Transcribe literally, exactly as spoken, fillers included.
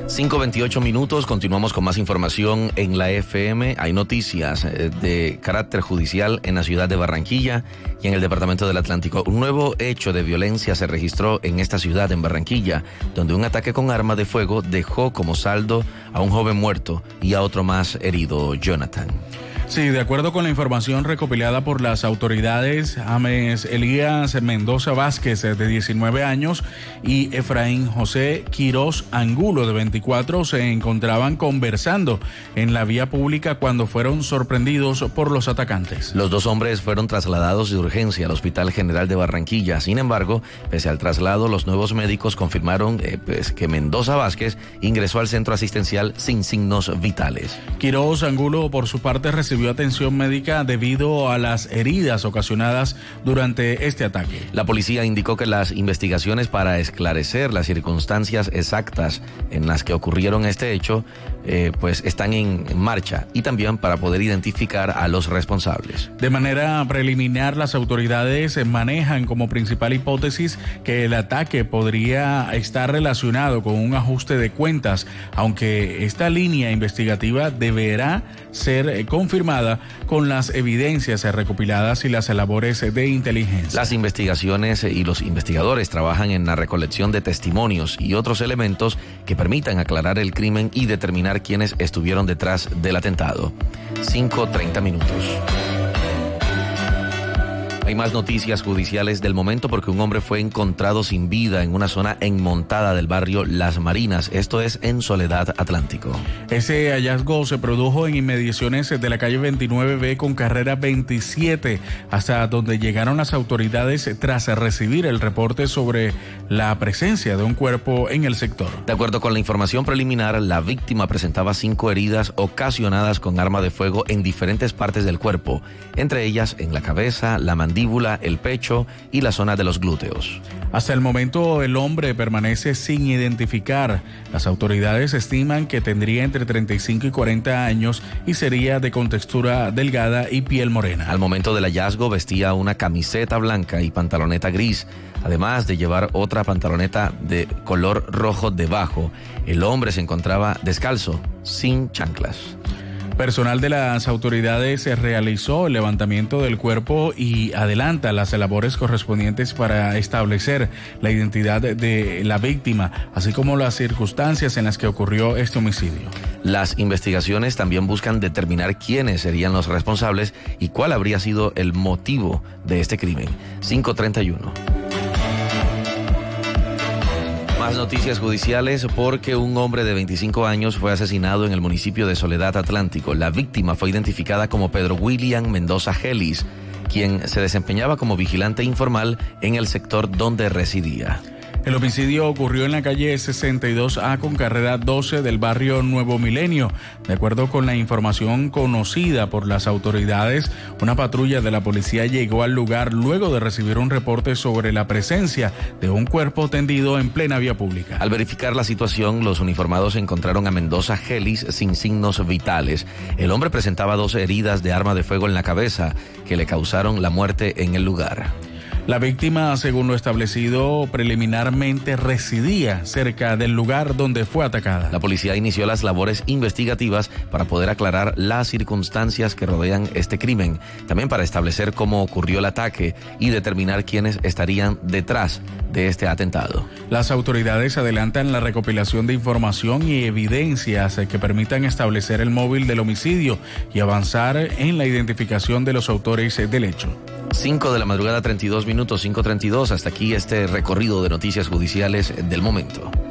cinco veintiocho minutos, continuamos con más información en la F M. Hay noticias de carácter judicial en la ciudad de Barranquilla y en el departamento del Atlántico. Un nuevo hecho de violencia se registró en esta ciudad, en Barranquilla, donde un ataque con arma de fuego dejó como saldo a un joven muerto y a otro más herido. Jonathan. Sí, de acuerdo con la información recopilada por las autoridades, James Elías Mendoza Vázquez, de diecinueve años, y Efraín José Quirós Angulo, de veinticuatro, se encontraban conversando en la vía pública cuando fueron sorprendidos por los atacantes. Los dos hombres fueron trasladados de urgencia al Hospital General de Barranquilla. Sin embargo, pese al traslado, los nuevos médicos confirmaron eh, pues, que Mendoza Vázquez ingresó al centro asistencial sin signos vitales. Quirós Angulo, por su parte, recibió atención médica debido a las heridas ocasionadas durante este ataque. La policía indicó que las investigaciones para esclarecer las circunstancias exactas en las que ocurrieron este hecho eh, pues están en marcha, y también para poder identificar a los responsables. De manera preliminar, las autoridades manejan como principal hipótesis que el ataque podría estar relacionado con un ajuste de cuentas, aunque esta línea investigativa deberá ser confirmada con las evidencias recopiladas y las labores de inteligencia. Las investigaciones y los investigadores trabajan en la recolección de testimonios y otros elementos que permitan aclarar el crimen y determinar quiénes estuvieron detrás del atentado. cinco treinta minutos. Hay más noticias judiciales del momento porque un hombre fue encontrado sin vida en una zona enmontada del barrio Las Marinas, esto es en Soledad Atlántico. Ese hallazgo se produjo en inmediaciones de la calle veintinueve B con carrera veintisiete, hasta donde llegaron las autoridades tras recibir el reporte sobre la presencia de un cuerpo en el sector. De acuerdo con la información preliminar, la víctima presentaba cinco heridas ocasionadas con arma de fuego en diferentes partes del cuerpo, entre ellas en la cabeza, la mandíbula, el pecho y la zona de los glúteos. Hasta el momento, el hombre permanece sin identificar. Las autoridades estiman que tendría entre treinta y cinco y cuarenta años y sería de contextura delgada y piel morena. Al momento del hallazgo vestía una camiseta blanca y pantaloneta gris, además de llevar otra pantaloneta de color rojo debajo. El hombre se encontraba descalzo, sin chanclas. Personal de las autoridades realizó el levantamiento del cuerpo y adelanta las labores correspondientes para establecer la identidad de la víctima, así como las circunstancias en las que ocurrió este homicidio. Las investigaciones también buscan determinar quiénes serían los responsables y cuál habría sido el motivo de este crimen. cinco treinta y uno. Más noticias judiciales porque un hombre de veinticinco años fue asesinado en el municipio de Soledad Atlántico. La víctima fue identificada como Pedro William Mendoza Gelis, quien se desempeñaba como vigilante informal en el sector donde residía. El homicidio ocurrió en la calle sesenta y dos A con carrera doce del barrio Nuevo Milenio. De acuerdo con la información conocida por las autoridades, una patrulla de la policía llegó al lugar luego de recibir un reporte sobre la presencia de un cuerpo tendido en plena vía pública. Al verificar la situación, los uniformados encontraron a Mendoza Gelis sin signos vitales. El hombre presentaba dos heridas de arma de fuego en la cabeza que le causaron la muerte en el lugar. La víctima, según lo establecido preliminarmente, residía cerca del lugar donde fue atacada. La policía inició las labores investigativas para poder aclarar las circunstancias que rodean este crimen, también para establecer cómo ocurrió el ataque y determinar quiénes estarían detrás de este atentado. Las autoridades adelantan la recopilación de información y evidencias que permitan establecer el móvil del homicidio y avanzar en la identificación de los autores del hecho. cinco de la madrugada, treinta y dos minutos, cinco treinta y dos. Hasta aquí este recorrido de noticias judiciales del momento.